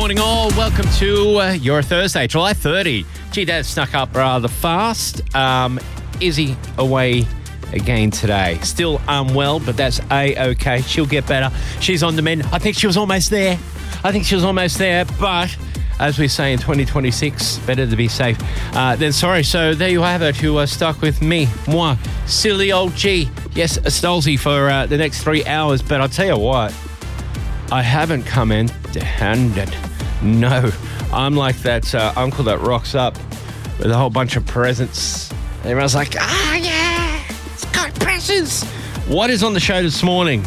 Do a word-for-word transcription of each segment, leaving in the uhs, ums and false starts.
morning, all. Welcome to uh, your Thursday, July thirtieth. Gee, that snuck up rather fast. Um, Izzy away again today. Still unwell, but that's A-okay. She'll get better. She's on the mend. I think she was almost there. I think she was almost there, but as we say in twenty twenty-six, better to be safe uh, than sorry. So there you have it. You are stuck with me, moi, silly old G. Yes, Stolzy for uh, the next three hours, but I'll tell you what, I haven't come in empty-handed. No, I'm like that uh, uncle that rocks up with a whole bunch of presents. Everyone's like, ah, oh, yeah, it's got presents. What is on the show this morning?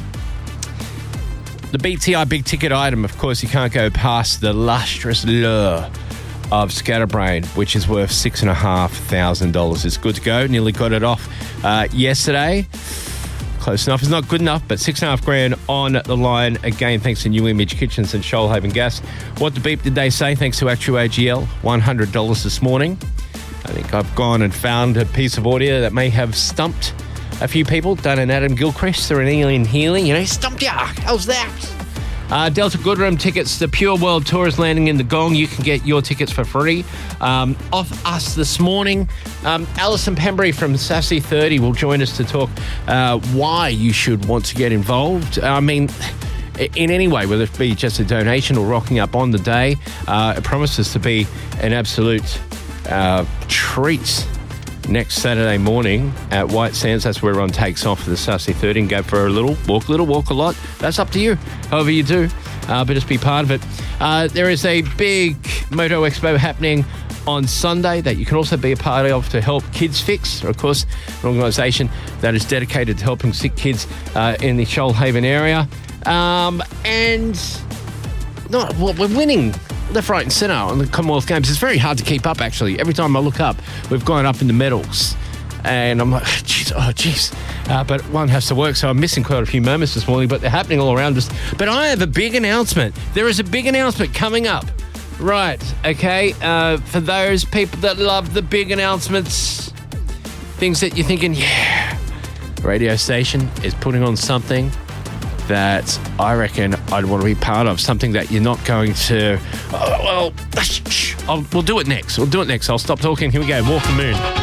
The B T I big ticket item, of course, you can't go past the lustrous lure of Scatterbrain, which is worth six and a half thousand dollars. It's good to go. Nearly got it off uh, yesterday. Close enough. It's not good enough, but six and a half grand on the line. Again, thanks to New Image Kitchens and Shoalhaven Gas. What the beep did they say? Thanks to Actu A G L, one hundred dollars this morning. I think I've gone and found a piece of audio that may have stumped a few people. Done an Adam Gilchrist or an Ian Healy. You know, stumped ya. How's that? Uh, Delta Goodrem tickets. The Pure World Tour is landing in the Gong. You can get your tickets for free. Um, off us this morning, um, Alison Pembury from Sassy thirty will join us to talk uh, why you should want to get involved. I mean, in any way, whether it be just a donation or rocking up on the day, uh, it promises to be an absolute uh, treat. Next Saturday morning at White Sands, that's where everyone takes off for the Sassy thirty and go for a little, walk a little, walk a lot. That's up to you, however you do, uh, but just be part of it. Uh, there is a big Moto Expo happening on Sunday that you can also be a part of to help Kids Fix, of course, an organisation that is dedicated to helping sick kids uh, in the Shoalhaven area. Um, and no, well, we're winning left, right and centre on the Commonwealth Games. It's very hard to keep up, actually. Every time I look up, we've gone up in the medals. And I'm like, jeez, oh, jeez. Uh, but one has to work, so I'm missing quite a few moments this morning, but they're happening all around us. But I have a big announcement. There is a big announcement coming up. Right, okay. Uh, for those people that love the big announcements, things that you're thinking, yeah, the radio station is putting on something that I reckon I'd want to be part of, something that you're not going to, oh, well, I'll, we'll do it next. We'll do it next. I'll stop talking. Here we go. Walk the Moon.